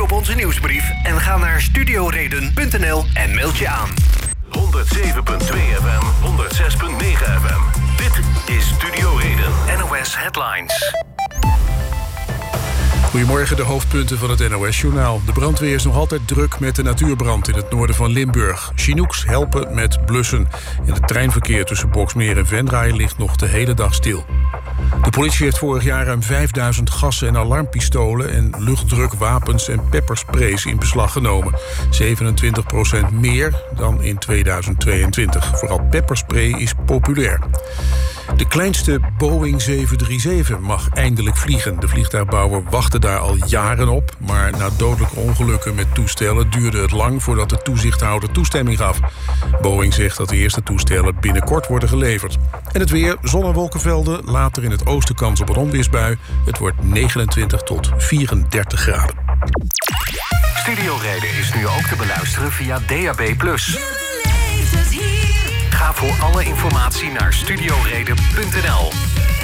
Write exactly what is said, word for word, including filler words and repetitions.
op onze nieuwsbrief en ga naar studioreden punt n l en meld je aan. honderdzeven komma twee F M, honderdzes komma negen F M. Dit is Studio Reden. N O S Headlines. Goedemorgen, de hoofdpunten van het N O S-journaal. De brandweer is nog altijd druk met de natuurbrand in het noorden van Limburg. Chinooks helpen met blussen. En het treinverkeer tussen Boxmeer en Venray ligt nog de hele dag stil. De politie heeft vorig jaar ruim vijfduizend gassen en alarmpistolen en luchtdrukwapens en peppersprays in beslag genomen. zevenentwintig procent meer dan in tweeduizend tweeëntwintig. Vooral pepperspray is populair. De kleinste Boeing zeven drie zeven mag eindelijk vliegen. De vliegtuigbouwer wachtte daar al jaren op, maar na dodelijke ongelukken met toestellen duurde het lang voordat de toezichthouder toestemming gaf. Boeing zegt dat de eerste toestellen binnenkort worden geleverd. En het weer, zon en wolkenvelden, later in het oosten kans op een onweersbui. Het wordt negenentwintig tot vierendertig graden. Studio Reden is nu ook te beluisteren via D A B plus. Ga voor alle informatie naar studioreden punt n l.